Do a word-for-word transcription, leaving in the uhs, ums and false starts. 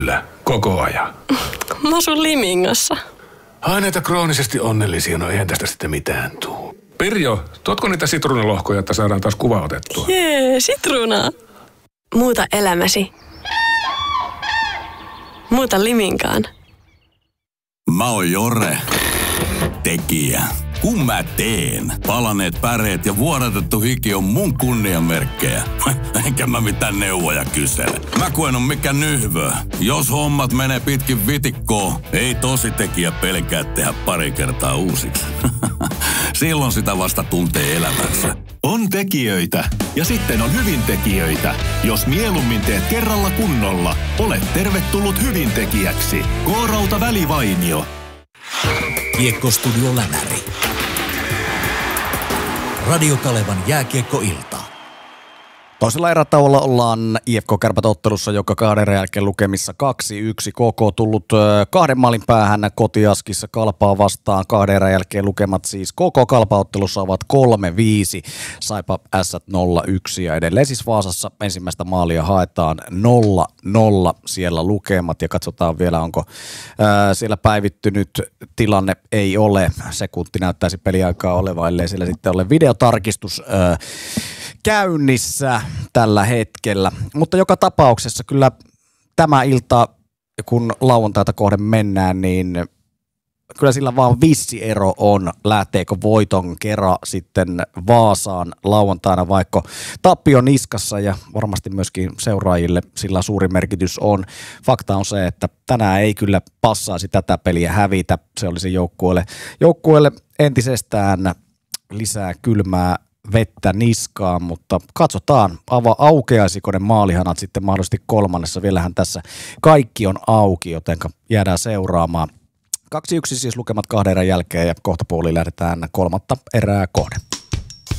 koko ajan. Mä asun Limingassa. Ai näitä kroonisesti onnellisia, no eihän tästä sitten mitään tuu. Pirjo, tuotko niitä sitruunalohkoja, että saadaan taas kuva otettua? Jee, sitruunaa. Muuta elämäsi. Muuta Liminkaan. Mä oon Jore, tekijä. Kun mä teen, palaneet päreet ja vuodatettu hiki on mun kunniamerkkejä. Enkä mä mitään neuvoja kysele. Mä koen on mikä nyhvö. Jos hommat menee pitkin vitikkoon, ei tosi tekijä pelkää tehdä pari kertaa uusiksi. Silloin sitä vasta tuntee elämänsä. On tekijöitä ja sitten on hyvintekijöitä. Jos mieluummin teet kerralla kunnolla, olet tervetullut hyvintekijäksi. K-Rauta Välivainio. Kiekkostudio Länäri. Radio Kalevan jääkiekkoilta. Toisella erätauolla ollaan I F K-Kärpät-ottelussa, joka kahden erän jälkeen lukemissa kaksi yksi. K K tullut kahden maalin päähän kotiaskissa Kalpaa vastaan. Kahden erän jälkeen lukemat siis K K-Kalpa-ottelussa ovat kolme viisi. Saipa Ässät nolla yksi ja edelleen siis Vaasassa ensimmäistä maalia haetaan nolla nolla siellä lukemat. Ja katsotaan vielä, onko ää, siellä päivittynyt tilanne. Ei ole. Sekunti näyttäisi peliaikaa olevan, ellei siellä sitten ole videotarkistus ää, käynnissä tällä hetkellä, mutta joka tapauksessa kyllä tämä ilta, kun lauantaita kohden mennään, niin kyllä sillä vaan vissi ero on, lähteekö voiton kera sitten Vaasaan lauantaina, vaikka tappio niskassa ja varmasti myöskin seuraajille sillä suuri merkitys on. Fakta on se, että tänään ei kyllä passaisi tätä peliä hävitä, se olisi joukkueelle, joukkueelle entisestään lisää kylmää vettä niskaan, mutta katsotaan, ava, aukeaisiko ne maalihanat sitten mahdollisesti kolmannessa. Vielähän tässä kaikki on auki, joten jäädään seuraamaan. kaksi yksi siis lukemat kahden erän jälkeen ja kohta puoliin lähdetään kolmatta erää kohden.